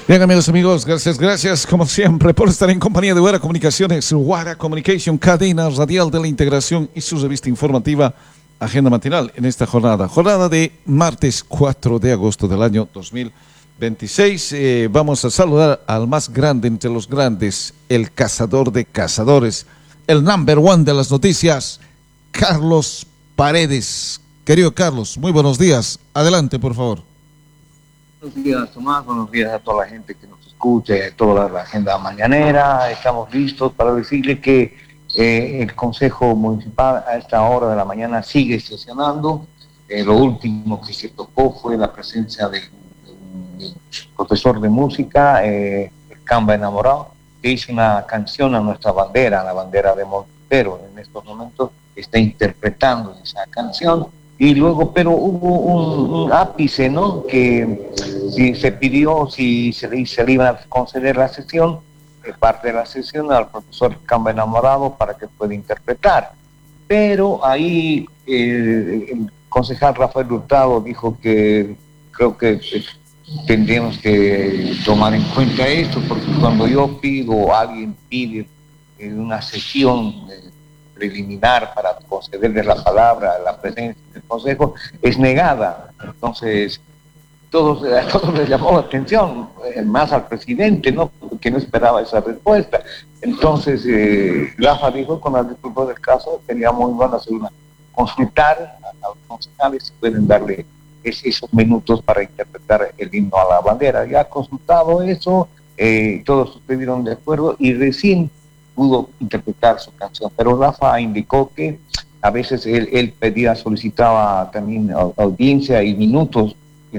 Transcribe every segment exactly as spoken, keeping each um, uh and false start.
Bien, amigos, amigos, gracias, gracias, como siempre, por estar en compañía de Guara Comunicaciones, Guara Communication, cadena radial de la integración y su revista informativa, Agenda Matinal, en esta jornada, jornada de martes cuatro de agosto del año dos mil veintiséis. Eh, vamos a saludar al más grande entre los grandes, el cazador de cazadores, el number one de las noticias, Carlos Paredes. Querido Carlos, muy buenos días, adelante, por favor. Buenos días, Tomás. Buenos días a toda la gente que nos escuche, toda la agenda mañanera. Estamos listos para decirle que eh, el Consejo Municipal a esta hora de la mañana sigue sesionando. Eh, lo último que se tocó fue la presencia del, del, del profesor de música, eh, Camba Enamorado, que hizo una canción a nuestra bandera, a la bandera de Montero. En estos momentos está interpretando esa canción. Y luego, pero hubo un, un ápice, ¿no? Que si se pidió, si se le, se le iba a conceder la sesión, eh, parte de la sesión al profesor Camba Enamorado para que pueda interpretar. Pero ahí eh, el concejal Rafael Hurtado dijo que creo que eh, tendríamos que tomar en cuenta esto, porque cuando yo pido o alguien pide eh, una sesión eh, preliminar para concederle la palabra a la presencia del Consejo, es negada. Entonces, todos, a todos les llamó la atención, eh, más al presidente, ¿no? Que no esperaba esa respuesta. Entonces, eh, Rafa dijo, con las disculpas del caso, sería muy bueno hacer una, consultar a, a los concejales si pueden darle es, esos minutos para interpretar el himno a la bandera. Ya consultado eso, eh, todos estuvieron de acuerdo y recién pudo interpretar su canción, pero Rafa indicó que a veces él, él pedía, solicitaba también audiencia y minutos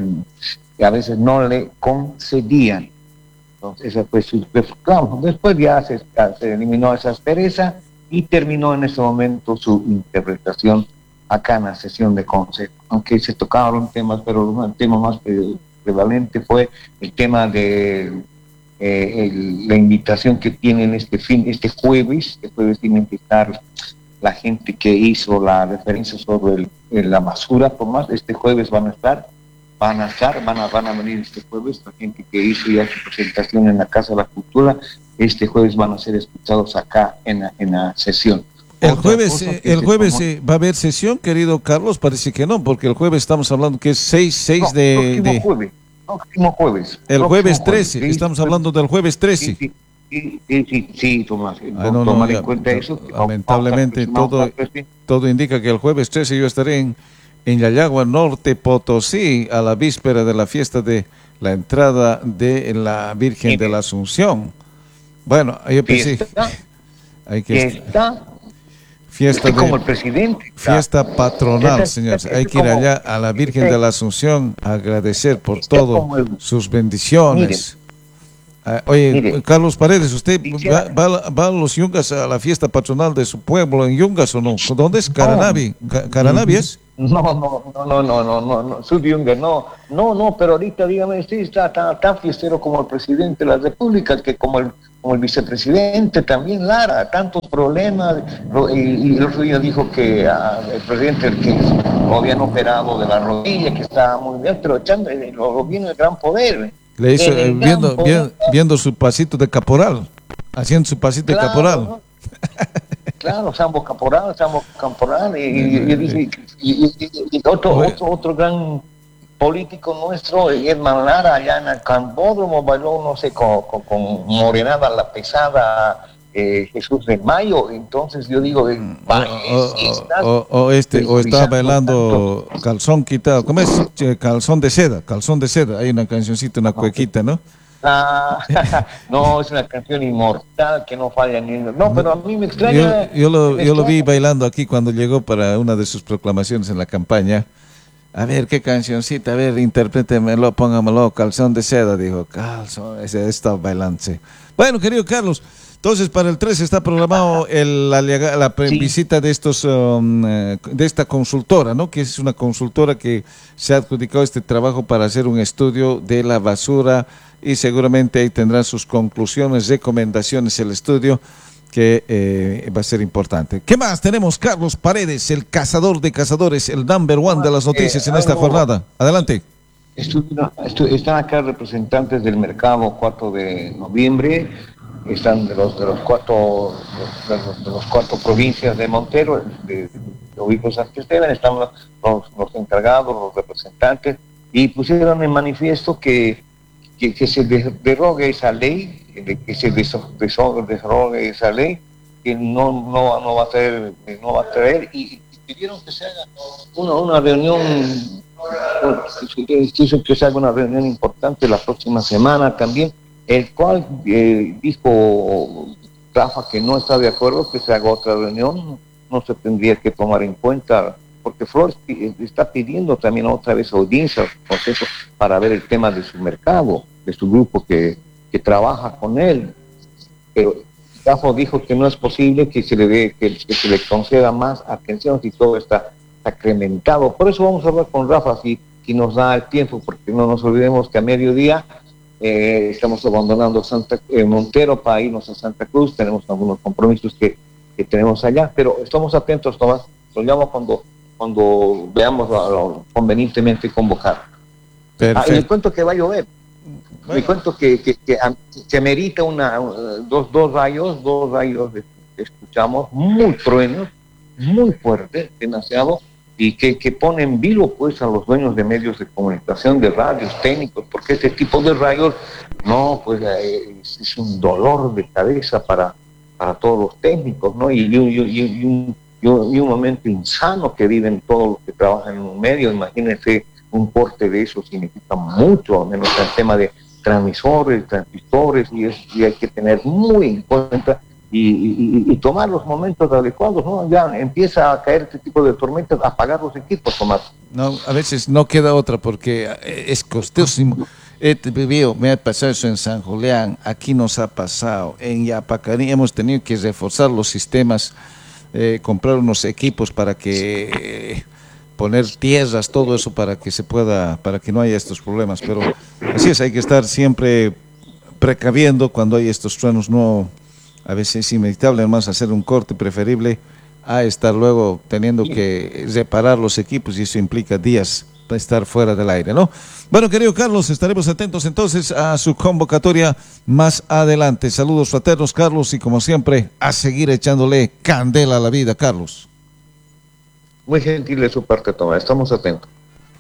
que a veces no le concedían. Entonces esa fue su reclamo. Después ya se, se eliminó esa aspereza y terminó en ese momento su interpretación acá en la sesión de consejo, aunque se tocaron temas, pero el tema más prevalente fue el tema de Eh, el, la invitación que tienen este fin, este jueves, este jueves tienen que estar la gente que hizo la referencia sobre el, el, la basura, por más, este jueves van a estar, van a estar, van a, van a venir este jueves, la gente que hizo ya su presentación en la Casa de la Cultura, este jueves van a ser escuchados acá en la, en la sesión. El Otra jueves, eh, el jueves tomó... eh, va a haber sesión, querido Carlos, parece que no, porque el jueves estamos hablando que es seis, seis no, de... de... jueves. Próximo jueves. El próximo jueves trece, jueves. Estamos hablando del jueves trece. Sí, sí, sí, sí, sí Tomás. Ah, no, tomar no, en cuenta ya, eso. Lamentablemente todo, todo indica que el jueves trece yo estaré en, en Yayagua, Norte Potosí, a la víspera de la fiesta de la entrada de la Virgen sí. de la Asunción. Bueno, yo pensé... Hay que ¿Fiesta? Fiesta de, como el presidente. Fiesta patronal, señores. Hay que ir allá a la Virgen de la Asunción a agradecer por todo, sus bendiciones. Uh, oye, mire, Carlos Paredes, ¿usted va, va, va a los Yungas a la fiesta patronal de su pueblo en Yungas o no? ¿Dónde es? ¿Caranavi? ¿Caranavi es? No, no, no, no, no, no, no, no, Subyunga, no, no, no, pero ahorita dígame, sí, está tan, tan fiestero como el presidente de la República, que como el, como el vicepresidente también, Lara, tantos problemas, y, y el otro día dijo que uh, el presidente, el que lo habían operado de la rodilla, que estaba muy bien, pero echando, lo, lo viene el gran poder. Le hizo, eh, viendo, poder, viendo, viendo su pasito de caporal, haciendo su pasito claro, de caporal. ¿No? Claro, Sambo Caporal, Sambo Caporal, y, y, y, y, y, y otro, otro, otro gran político nuestro, Edman Lara, allá en el Cambódromo, bailó, no sé, con, con, con Morenada la Pesada, eh, Jesús de Mayo. Entonces yo digo, eh, o, es, o, o, o este, o está bailando tanto. Calzón quitado, ¿cómo es? Calzón de seda, calzón de seda, hay una cancioncita, una cuequita, ¿no? Ah, no, es una canción inmortal que no falla ni no, pero a mí me extraña. Yo, yo, lo, me yo extraña. lo vi bailando aquí cuando llegó para una de sus proclamaciones en la campaña. A ver, qué cancioncita, a ver, interprétemelo, póngamelo, calzón de seda, dijo, calzón, ese está bailando. Bueno, querido Carlos, entonces para el trece está programado el, la, la sí. visita de estos um, de esta consultora, ¿no? Que es una consultora que se ha adjudicado este trabajo para hacer un estudio de la basura y seguramente ahí tendrán sus conclusiones, recomendaciones el estudio que eh, va a ser importante. ¿Qué más tenemos? Carlos Paredes, el cazador de cazadores, el number one de las noticias eh, en esta algo, jornada. Adelante. Estuvieron- estu- están acá representantes del mercado cuatro de noviembre, están de los de los cuatro de los, de los cuatro provincias de Montero, de, de Obispo San Esteban, están los, los, los encargados, los representantes, y pusieron en manifiesto que, que, que se derrogue esa ley, que se derrogue esa ley, que no, no, no va a traer, no va a traer, y, y pidieron que se haga una, una reunión, quiso que se haga una reunión importante la próxima semana también, el cual eh, dijo Rafa que no está de acuerdo que se haga otra reunión, no se tendría que tomar en cuenta, porque Flores está pidiendo también otra vez audiencia al Consejo para ver el tema de su mercado, de su grupo que, que trabaja con él, pero Rafa dijo que no es posible que se le dé, que, que se le conceda más atención si todo está sacramentado. Por eso vamos a hablar con Rafa si, si nos da el tiempo, porque no nos olvidemos que a mediodía Eh, estamos abandonando Santa, eh, Montero para irnos a Santa Cruz, tenemos algunos compromisos que, que tenemos allá, pero estamos atentos, Tomás, lo llamo cuando, cuando veamos lo, lo convenientemente convocar. Ah, y le cuento que va a llover, bueno. Le cuento que, que, que, que merita una, dos, dos rayos, dos rayos de, escuchamos, muy truenos, muy fuertes, demasiado, y que, que pone en vilo pues a los dueños de medios de comunicación, de radios, técnicos, porque este tipo de rayos, no, pues eh, es, es un dolor de cabeza para, para todos los técnicos, ¿no? Y, y, y, y, un, y, un, y un momento insano que viven todos los que trabajan en un medio. Imagínense, un corte de eso significa mucho, al menos el tema de transmisores, transistores, y, es, y hay que tener muy en cuenta Y, y, y tomar los momentos adecuados, ¿no? Ya empieza a caer este tipo de tormentas, apagar los equipos, Tomás. No, a veces no queda otra porque es costosísimo. Eh, me ha pasado eso en San Julián, aquí nos ha pasado, en Yapacarí hemos tenido que reforzar los sistemas, eh, comprar unos equipos para que eh, poner tierras, todo eso para que se pueda, para que no haya estos problemas, pero así es, hay que estar siempre precaviendo cuando hay estos truenos. No, a veces es inevitable además hacer un corte preferible a estar luego teniendo que reparar los equipos, y eso implica días para estar fuera del aire, ¿no? Bueno, querido Carlos, estaremos atentos entonces a su convocatoria más adelante. Saludos fraternos, Carlos, y como siempre, a seguir echándole candela a la vida, Carlos. Muy gentil de su parte, Tomás, estamos atentos.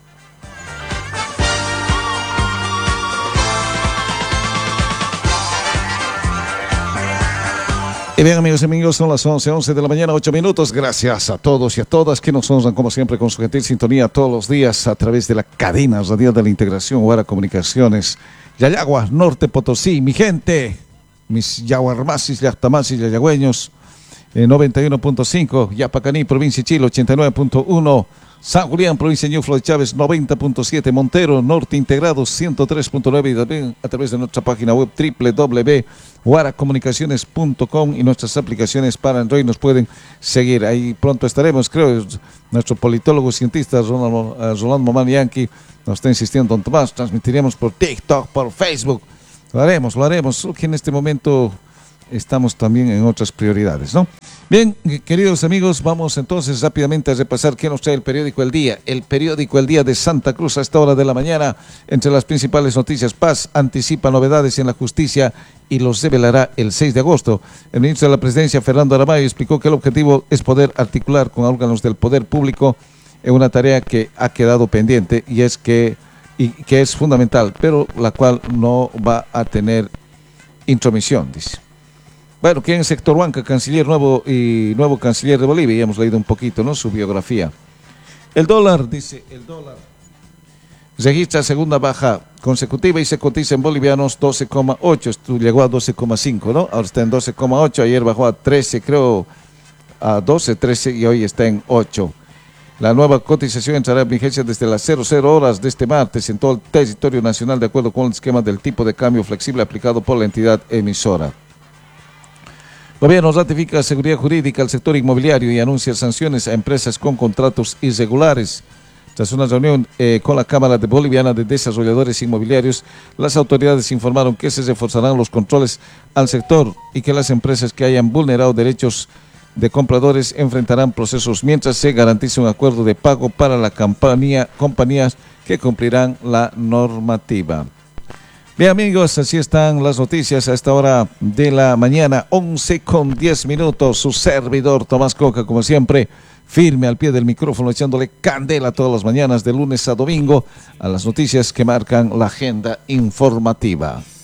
Y bien, amigos y amigos, son las once, once de la mañana, ocho minutos. Gracias a todos y a todas que nos honran, como siempre, con su gentil sintonía todos los días a través de la cadena radial de la integración Guara Comunicaciones. Yayagua, Norte Potosí, mi gente, mis yaguarmasis, yactamasis, yayagüeños, eh, noventa y uno punto cinco, Yapacaní, provincia de Chile, ochenta y nueve punto uno, San Julián, provincia de Ñuflo de Chávez, noventa punto siete, Montero, Norte Integrado, ciento tres punto nueve, y también a través de nuestra página web doble u doble u doble u punto guara comunicaciones punto com y nuestras aplicaciones para Android nos pueden seguir. Ahí pronto estaremos, creo, nuestro politólogo cientista Rolando, uh, Rolando Momán Yankee nos está insistiendo, don Tomás, transmitiremos por TikTok, por Facebook, lo haremos, lo haremos, solo que en este momento estamos también en otras prioridades, ¿no? Bien, queridos amigos, vamos entonces rápidamente a repasar qué nos trae el periódico El Día. El periódico El Día de Santa Cruz a esta hora de la mañana. Entre las principales noticias, Paz anticipa novedades en la justicia y los revelará el seis de agosto. El ministro de la Presidencia, Fernando Aramayo, explicó que el objetivo es poder articular con órganos del poder público en una tarea que ha quedado pendiente y es que, y que es fundamental, pero la cual no va a tener intromisión, dice. Bueno, ¿quién es Héctor Huanca, canciller nuevo y nuevo canciller de Bolivia? Ya hemos leído un poquito, ¿no?, su biografía. El dólar, dice, el dólar registra segunda baja consecutiva y se cotiza en bolivianos doce coma ocho, esto llegó a doce coma cinco, ¿no? Ahora está en doce coma ocho, ayer bajó a trece, creo, a doce, trece y hoy está en ocho. La nueva cotización entrará en vigencia desde las cero cero horas de este martes en todo el territorio nacional de acuerdo con el esquema del tipo de cambio flexible aplicado por la entidad emisora. Gobierno ratifica seguridad jurídica al sector inmobiliario y anuncia sanciones a empresas con contratos irregulares. Tras una reunión eh, con la Cámara de Boliviana de Desarrolladores Inmobiliarios, las autoridades informaron que se reforzarán los controles al sector y que las empresas que hayan vulnerado derechos de compradores enfrentarán procesos mientras se garantice un acuerdo de pago para la compañía, compañías que cumplirán la normativa. Bien amigos, así están las noticias a esta hora de la mañana, once con diez minutos. Su servidor Tomás Coca, como siempre, firme al pie del micrófono, echándole candela todas las mañanas de lunes a domingo a las noticias que marcan la agenda informativa.